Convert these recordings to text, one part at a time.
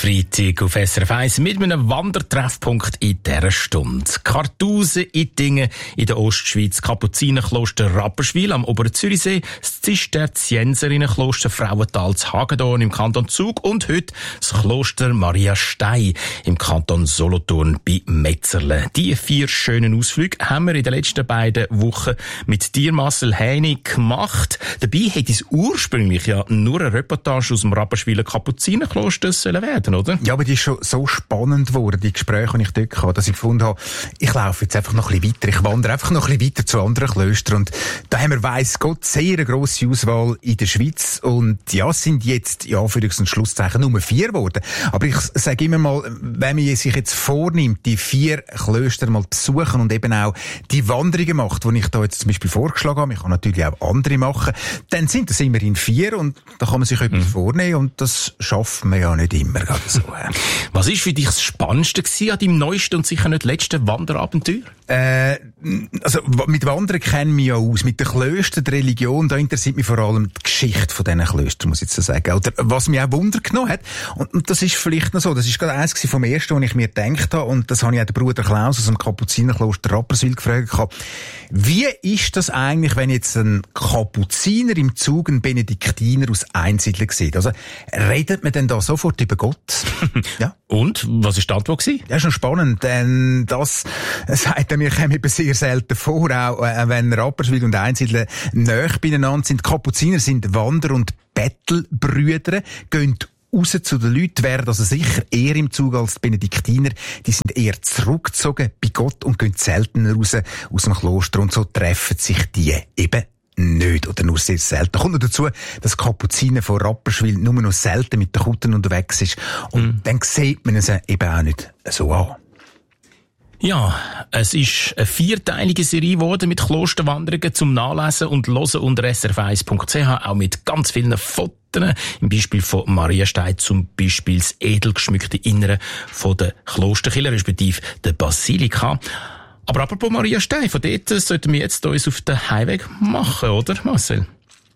Freitag auf SRF 1 mit einem Wandertreffpunkt in dieser Stunde. Kartusen, Ittingen in der Ostschweiz, Kapuzinerkloster Rapperswil am Oberen Zürichsee, das Zisterzienserinnenkloster Frauental zu Hagedorn im Kanton Zug und heute das Kloster Maria Stein im Kanton Solothurn bei Metzerle. Die 4 schönen Ausflüge haben wir in den letzten beiden Wochen mit dir, Marcel Heinig, gemacht. Dabei hätte es ursprünglich ja nur eine Reportage aus dem Rapperswiler Kapuzinerkloster werden, oder? Ja, aber die ist schon so spannend geworden, die Gespräche, die ich dort hatte, dass ich gefunden habe, ich laufe jetzt einfach noch ein bisschen weiter, ich wandere einfach noch ein bisschen weiter zu anderen Klöstern und da haben wir, weiss Gott, sehr eine grosse Auswahl in der Schweiz und ja, es sind jetzt, ja, für und Schlusszeichen nur 4 geworden. Aber ich sage immer mal, wenn man sich jetzt vornimmt, die 4 Klöster mal besuchen und eben auch die Wanderungen macht, die ich da jetzt zum Beispiel vorgeschlagen habe, ich kann natürlich auch andere machen, dann sind das immerhin 4 und da kann man sich etwas vornehmen und das schafft man ja nicht immer gerade so. Was war für dich das Spannendste an deinem neuesten und sicher nicht letzten Wanderabenteuer? Also mit Wandern kennen wir ja aus. Mit den Klöstern, der Religion, da interessiert mich vor allem die Geschichte von diesen Klöstern, muss ich jetzt so sagen. Oder was mich auch Wunder genommen hat, und das ist vielleicht noch so, das ist gerade eins vom ersten, was ich mir gedacht habe, und das habe ich auch den Bruder Klaus aus dem Kapuzinerkloster Rapperswil gefragt. Wie ist das eigentlich, wenn jetzt ein Kapuziner im Zug einen Benediktiner aus Einsiedler sieht? Also redet man denn da sofort über Gott? Ja. Und? Was war die Antwort gewesen? Ja, schon spannend, denn das sagt er mir, kommt eben sehr selten vor, auch wenn Rapperswil und Einsiedler nahe beieinander sind. Kapuziner sind Wander- und Bettelbrüder, gehen raus zu den Leuten, wären also sicher eher im Zug als die Benediktiner. Die sind eher zurückgezogen bei Gott und gehen seltener raus aus dem Kloster. Und so treffen sich die eben nicht oder nur sehr selten. Kommt noch dazu, dass Kapuziner von Rapperswil nur noch selten mit den Kutten unterwegs ist. Und dann sieht man es eben auch nicht so an. Ja, es ist eine 4-teilige Serie geworden mit Klosterwanderungen zum Nachlesen und Hören unter srf1.ch, auch mit ganz vielen Fotos. Im Beispiel von Maria Stein zum Beispiel das edel geschmückte Innere von der Klosterkirche, respektive der Basilika. Aber apropos Maria Stein, von dort sollten wir jetzt uns auf den Heimweg machen, oder Marcel?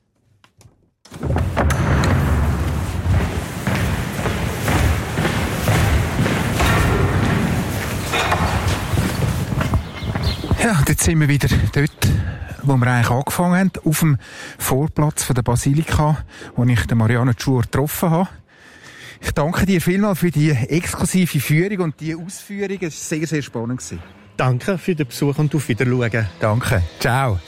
Ja, jetzt sind wir wieder dort, wo wir eigentlich angefangen haben, auf dem Vorplatz von der Basilika, wo ich den Marianne Schuhr getroffen habe. Ich danke dir vielmals für die exklusive Führung und die Ausführungen. Es war sehr, sehr spannend. Danke für den Besuch und auf Wiedersehen. Danke. Ciao.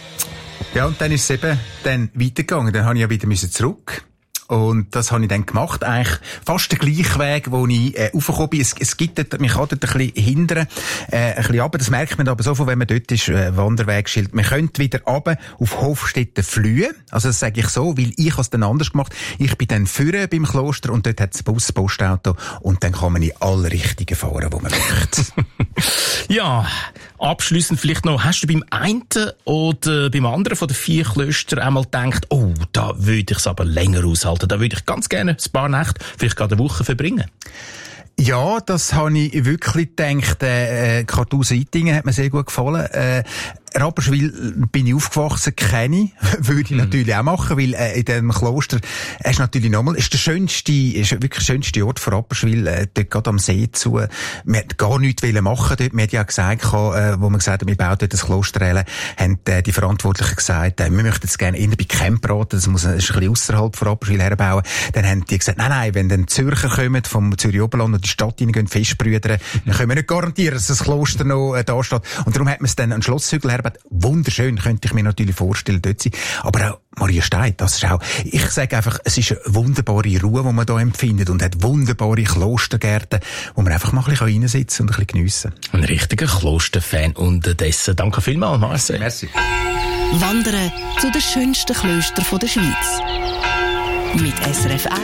Ja, und dann ist es eben weitergegangen. Dann habe ich ja wieder zurück. Und das habe ich dann gemacht. Eigentlich fast der gleiche Weg, wo ich raufgekommen bin. Es gibt dort, man kann dort ein bisschen hindern, ein bisschen runter. Das merkt man aber sofort, wenn man dort ist, Wanderwegschild. Man könnte wieder runter auf Hofstetten Flühe. Also das sage ich so, weil ich habe es dann anders gemacht. Ich bin dann vorne beim Kloster und dort hat es Bus, Postauto und dann kann man in alle Richtungen fahren, wo man möchte. Ja, abschliessend vielleicht noch, hast du beim einen oder beim anderen von den 4 Klöstern einmal gedacht, oh, da würde ich es aber länger aushalten, da würde ich ganz gerne ein paar Nächte, vielleicht gerade eine Woche verbringen? Ja, das habe ich wirklich gedacht. Kartusen-Ittingen hat mir sehr gut gefallen. Rapperswil bin ich aufgewachsen, kenne ich. Würde ich natürlich auch machen, weil in dem Kloster ist natürlich nochmal, ist wirklich der schönste Ort von Rapperswil, dort gerade am See zu. Wir hat gar nichts machen dort. Wir hat ja gesagt, wo wir gesagt haben, wir bauen dort das Kloster, haben die Verantwortlichen gesagt, wir möchten jetzt gerne eher bei Kempraten, das ist ein bisschen ausserhalb von Rapperswil herbauen. Dann haben die gesagt, nein, wenn dann Zürcher kommen, vom Zürich Oberland und die Stadt reingehen, Festbrüder, dann können wir nicht garantieren, dass das Kloster noch da steht. Und darum hat man es dann an Schlosshügel hergebaut. Wunderschön, könnte ich mir natürlich vorstellen, dort sein. Aber auch Maria Stein, das ist auch, ich sage einfach, es ist eine wunderbare Ruhe, die man da empfindet und hat wunderbare Klostergärten, wo man einfach mal ein bisschen reinsitzen und ein bisschen geniessen kann. Ein richtiger Klosterfan unterdessen. Danke vielmals, Marcel. Merci. Wandern zu den schönsten Klöstern der Schweiz. Mit SRF